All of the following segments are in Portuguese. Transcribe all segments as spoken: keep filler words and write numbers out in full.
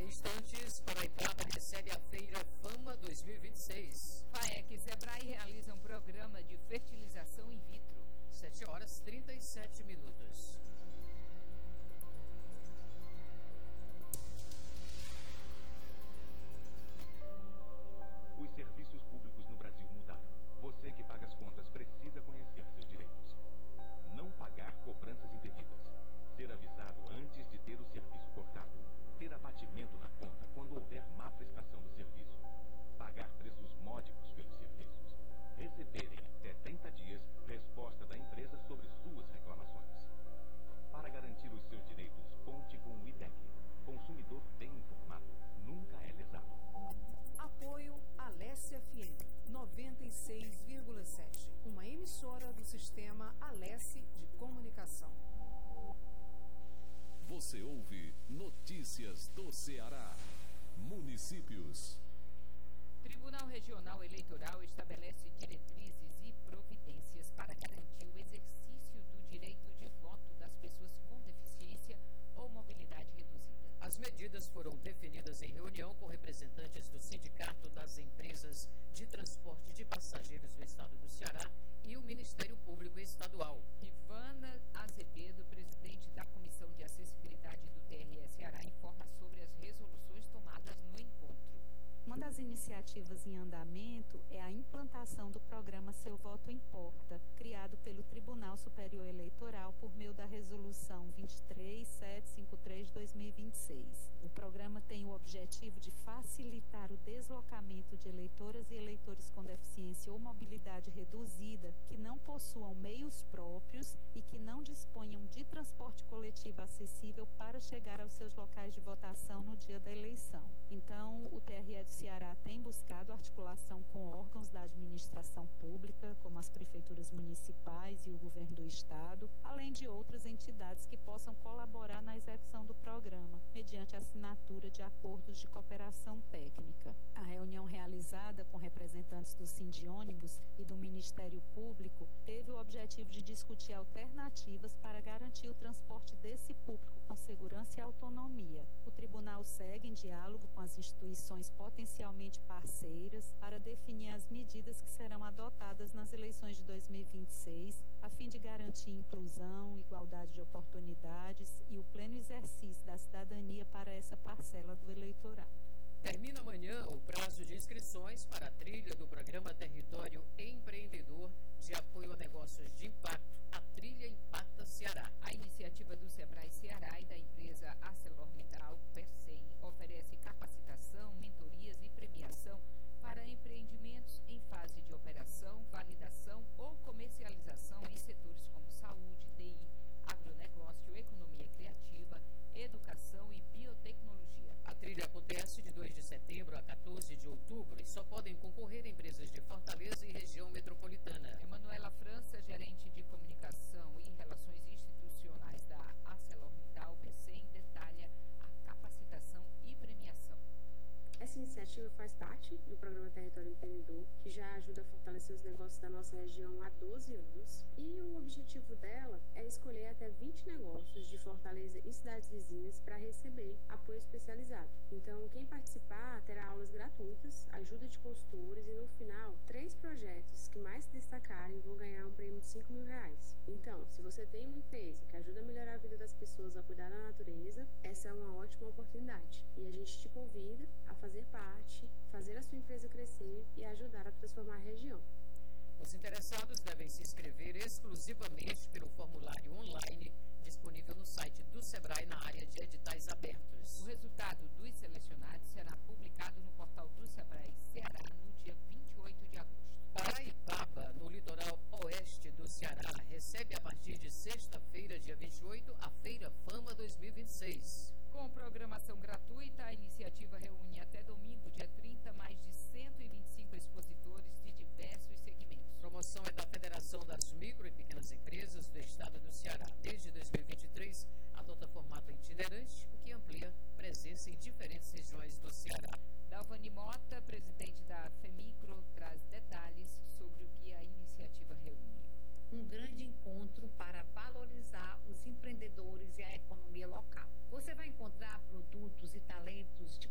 Em instantes, Paraipaba recebe a Feira Fama dois mil e vinte e seis. FAEC e Sebrae realizam um programa de fertilização in vitro. sete horas e trinta e sete minutos. Os serviços públicos no Brasil mudaram. Você que paga as contas precisa conhecer seus direitos. Não pagar cobranças indevidas. Ser avisado antes de ter o serviço cortado. Ter abatimento na conta quando houver má prestação do serviço. Pagar preços módicos pelos serviços. Receber em até trinta dias resposta da empresa sobre suas reclamações. Para garantir os seus direitos, conte com o I D E C. Consumidor bem informado nunca é lesado. Apoio Alesse F M noventa e seis vírgula sete, uma emissora do sistema Alesse de Comunicação. Você ouve Notícias do Ceará. Municípios. Tribunal Regional Eleitoral estabelece diretrizes e providências para garantir o exercício do direito de voto das pessoas com deficiência ou mobilidade reduzida. As medidas foram definidas em reunião com representantes do Sindicato das Empresas de Transporte de Passageiros do Estado do Ceará e o Ministério Público Estadual. Ivana Azevedo, presidente da Comissão de Acessibilidade do T R E Ceará, informa sobre as resoluções tomadas no encontro. Uma das iniciativas em andamento é a implantação do programa Seu Voto Importa, criado pelo Tribunal Superior Eleitoral por meio da Resolução vinte e três mil setecentos e cinquenta e três de dois mil e vinte e seis. O programa tem o objetivo de facilitar o deslocamento de eleitoras e eleitores com deficiência ou mobilidade reduzida que não possuam meios próprios e que não disponham de transporte coletivo acessível para chegar aos seus locais de votação no dia da eleição. Então, o T R E do Ceará tem buscado articulação com órgãos da administração pública, como as prefeituras municipais e o governo do estado, além de outras entidades que possam colaborar na execução do programa, mediante assinatura de acordos de cooperação técnica. A reunião realizada com representantes do Sindiônibus e do Ministério Público teve o objetivo de discutir alternativas para garantir o transporte desse público com segurança e autonomia. O tribunal segue em diálogo com as instituições potencialmente parceiras para definir as medidas que serão adotadas nas eleições de dois mil e vinte e seis, a fim de garantir inclusão, igualdade de oportunidades e o pleno exercício da cidadania para essa parcela do eleitorado. Termina amanhã o prazo de inscrições para a trilha do programa Território Empreendedor de apoio a negócios de impacto. A trilha Impacta Ceará. A iniciativa do Sebrae Ceará e da empresa ArcelorMittal Pecém oferece capacitação, mentorias e premiação para empreendimentos em fase de operação, validação ou comercialização em setores como saúde, T I, agronegócio, economia criativa, educação e biotecnologia. A trilha acontece de dois de setembro a quatorze de outubro e só podem concorrer empresas de Fortaleza e região metropolitana. Emanuela França, gerente de comunicação e relações institucionais da ArcelorMittal Pecém, detalha a capacitação e premiação. Essa iniciativa faz parte do programa Território Empreendedor, que já ajuda a fortalecer os negócios da nossa região há doze anos. E o objetivo dela é escolher até vinte negócios de Fortaleza e cidades vizinhas para receber apoio especializado. Então, quem participar terá aulas gratuitas, ajuda de consultores e, no final, três projetos que mais se destacarem vão ganhar um prêmio de cinco mil reais. Então, se você tem uma empresa que ajuda a melhorar a vida das pessoas a cuidar da natureza, essa é uma ótima oportunidade. E a gente te convida a fazer parte, fazer a sua empresa crescer e ajudar a transformar a região. Os interessados devem se inscrever exclusivamente pelo formulário online disponível no site do Sebrae na área de editais abertos. O resultado dos selecionados será publicado no portal do Sebrae Ceará no dia vinte e oito de agosto. Paraipaba, no litoral oeste do Ceará, recebe a partir de sexta-feira, dia vinte e oito, a Feira Fama dois mil e vinte e seis. Com programação gratuita, a iniciativa reúne até domingo, dia trinta, mais de cento e vinte e cinco expositores de diversos segmentos. A promoção é da Federação das Micro e Pequenas Empresas do Estado do Ceará. Desde dois mil e vinte e três, adota formato itinerante, o que amplia presença em diferentes regiões do Ceará. Dalvani Mota, presidente da FEMICRO, traz detalhes sobre o que a iniciativa reúne. Um grande encontro para valorizar os empreendedores e a economia local. Você vai encontrar produtos e talentos de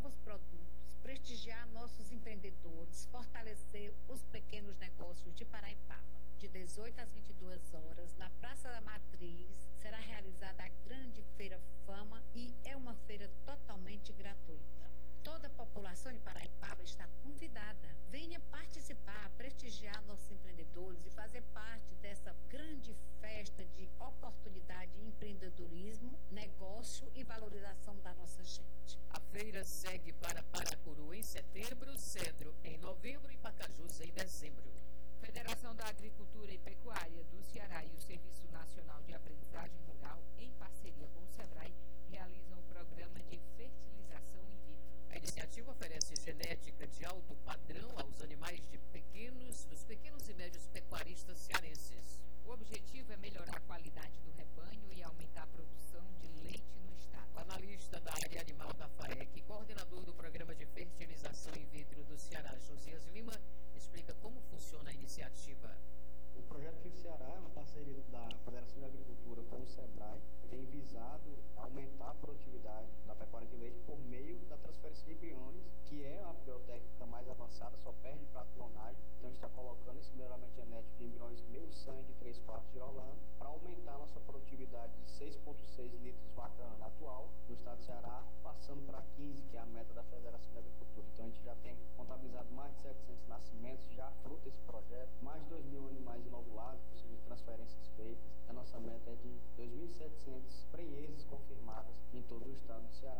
novos produtos, prestigiar nossos empreendedores, fortalecer os pequenos negócios de Paraipaba. De dezoito às vinte e duas horas, na Praça da Matriz, será realizada a grande Feira Fama e é uma feira totalmente gratuita. Toda a população de Paraipaba está convidada. Venha participar, prestigiar nossos empreendedores e fazer parte dessa grande festa de oportunidade e empreendedorismo, negócio e valorização da nossa gente. A feira segue para Paracuru em setembro, Cedro em novembro e Pacajus em dezembro. Federação da Agricultura e Pecuária do Ceará e o Serviço Nacional de Aprendizagem Rural, em parceria com o SEBRAE, realizam o programa de fertilização in vitro. A iniciativa oferece genética de alto padrão aos animais de pequenos, dos pequenos e médios pecuaristas cearenses. O objetivo é melhorar a qualidade do rebanho e aumentar a produção de leite no estado. O analista da área animal da FAEC, coordenador do programa de fertilização in vitro do Ceará, Josias Lima, explica como funciona a iniciativa. O projeto F I V Ceará é uma parceria da Federação de Agricultura com o SEBRAE, tem visado aumentar a produtividade da pecuária de leite por meio da transferência de embriões, que é a biotécnica mais avançada, só perde para a clonagem. Então a gente está colocando esse melhoramento genético de embriões meio sangue de três quartos de Holanda para aumentar a nossa produtividade de seis vírgula seis litros vaca ano atual no estado do Ceará, passando para quinze, que é a meta da Federação de Agricultura. Então a gente já tem contabilizado mais de setecentos nascimentos, já fruta esse projeto, mais de dois mil animais inoculados, ou seja, transferências feitas. A nossa meta é de dois mil e setecentos prenhezes confirmadas em todo o estado do Ceará.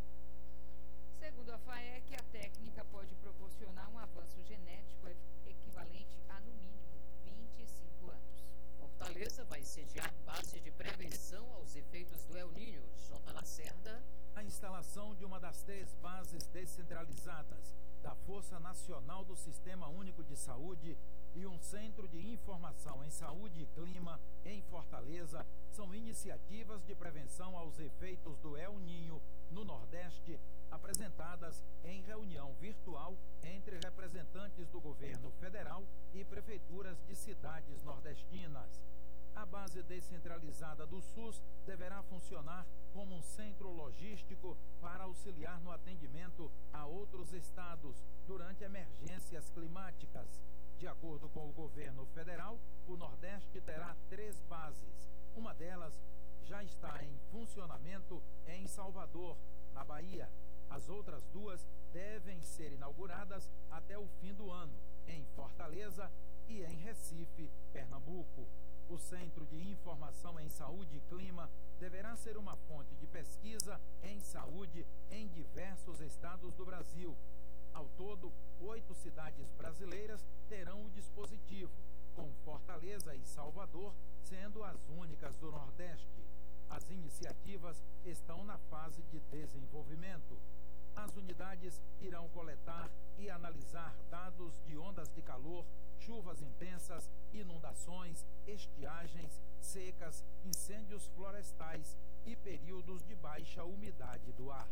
Segundo a FAEC, a técnica pode proporcionar um avanço genético equivalente a, no mínimo, vinte e cinco anos. Fortaleza vai sediar base de prevenção aos efeitos do El Niño. J. Lacerda. A instalação de uma das três bases descentralizadas da Força Nacional do Sistema Único de Saúde e um Centro de Informação em Saúde e Clima em Fortaleza são iniciativas de prevenção aos efeitos do El Niño no Nordeste, apresentadas em reunião virtual entre representantes do governo federal e prefeituras de cidades nordestinas. A base descentralizada do SUS deverá funcionar como um centro logístico para auxiliar no atendimento a outros estados durante emergências climáticas. De acordo com o governo federal, o Nordeste terá três bases. Uma delas já está em funcionamento em Salvador, na Bahia. As outras duas devem ser inauguradas até o fim do ano, em Fortaleza e em Recife, Pernambuco. O Centro de Informação em Saúde e Clima deverá ser uma fonte de pesquisa em saúde em diversos estados do Brasil. Ao todo, oito cidades brasileiras terão o dispositivo, com Fortaleza e Salvador sendo as únicas do Nordeste. As iniciativas estão na fase de desenvolvimento. As unidades irão coletar e analisar dados de ondas de calor, chuvas intensas, inundações, estiagens, secas, incêndios florestais e períodos de baixa umidade do ar.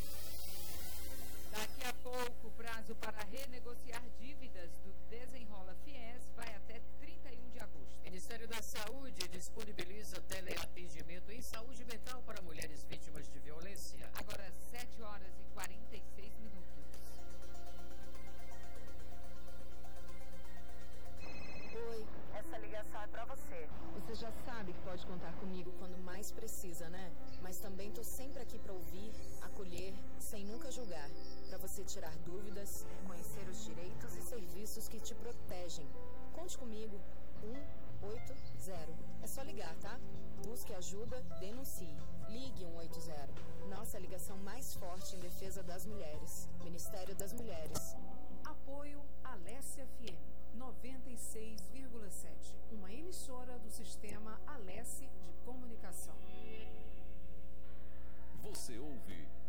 Daqui a pouco, o prazo para renegociar dívidas do Desenrola Fies vai até trinta e um de agosto. O Ministério da Saúde disponibiliza teleatendimento em saúde mental para mulheres vítimas de violência. Agora, sete horas e quarenta e seis minutos. Oi, essa ligação é pra você. Você já sabe que pode contar comigo quando mais precisa, né? Mas também tô sempre aqui pra ouvir, acolher, sem nunca julgar. Pra você tirar dúvidas, conhecer os direitos e serviços que te protegem. Conte comigo. um oito zero. É só ligar, tá? Busque ajuda, denuncie. Ligue um oito zero. Nossa ligação mais forte em defesa das mulheres. Ministério das Mulheres. Apoio Alesse F M noventa e seis vírgula sete. Uma emissora do sistema Alesse de Comunicação. Você ouve